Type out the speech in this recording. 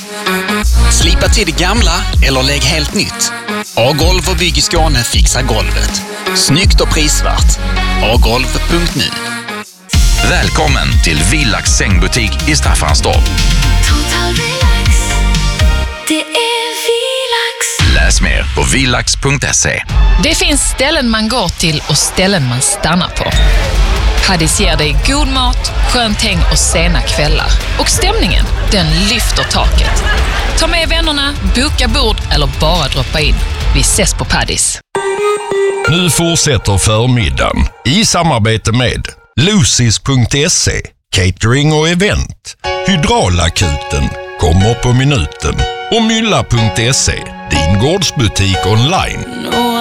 Slipa till det gamla eller lägg helt nytt. A-golv och Bygg i Skåne fixar golvet. Snyggt och prisvärt. agolv.nu. Välkommen till Villax sängbutik i Staffanstorp. Total Relax. Det är Villax. Läs mer på villax.se. Det finns ställen man går till och ställen man stannar på. Paddies ger dig god mat, skönt häng och sena kvällar. Och stämningen, den lyfter taket. Ta med vännerna, boka bord eller bara droppa in. Vi ses på Paddies. Nu fortsätter förmiddagen i samarbete med Lucis.se, catering och event. Hydraulakuten kommer på minuten. Och Mylla.se, din gårdsbutik online.